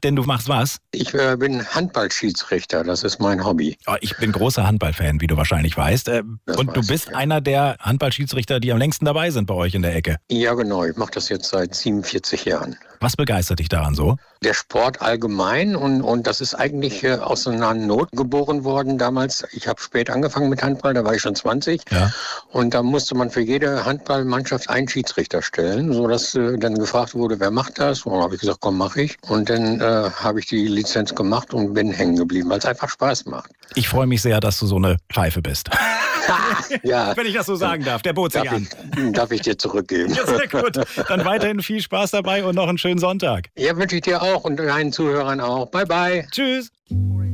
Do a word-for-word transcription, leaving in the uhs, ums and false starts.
denn du machst was? Ich äh, bin Handballschiedsrichter, das ist mein Hobby. Oh, ich bin großer Handballfan, wie du wahrscheinlich weißt. Äh, und du bist ich, ja. einer der Handballschiedsrichter, die am längsten dabei sind bei euch in der Ecke. Ja, genau. Ich mache das jetzt seit siebenundvierzig Jahren. Was begeistert dich daran so? Der Sport allgemein und, und das ist eigentlich äh, aus einer Not geboren worden damals. Ich habe spät angefangen mit Handball, da war ich schon zwanzig. Ja. Und da musste man für jede Handballmannschaft einen Schiedsrichter stellen, sodass äh, dann gefragt wurde, wer macht das? Und dann habe ich gesagt, komm, mache ich. Und dann äh, habe ich die Lizenz gemacht und bin hängen geblieben, weil es einfach Spaß macht. Ich freue mich sehr, dass du so eine Pfeife bist. Ja. Wenn ich das so sagen darf, der bot sich darf an. Ich, darf ich dir zurückgeben. Ja, sehr gut. Dann weiterhin viel Spaß dabei und noch einen schönen Sonntag. Ja, wünsche ich dir auch und deinen Zuhörern auch. Bye, bye. Tschüss.